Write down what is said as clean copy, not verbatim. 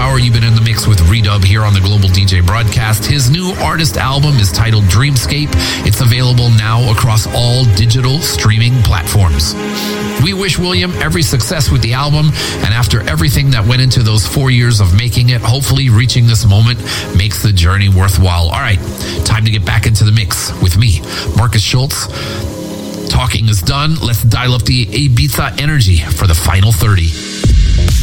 hour, you've been in the mix with Redub here on the Global DJ Broadcast. His new artist album is titled Dreamscape. It's available now across all digital streaming platforms. We wish William every success with the album, and after everything that went into those 4 years of making it, hopefully reaching this moment makes the journey worthwhile. All right, time to get back into the mix with me, Marcus Schultz. Talking is done. Let's dial up the Ibiza energy for the final 30.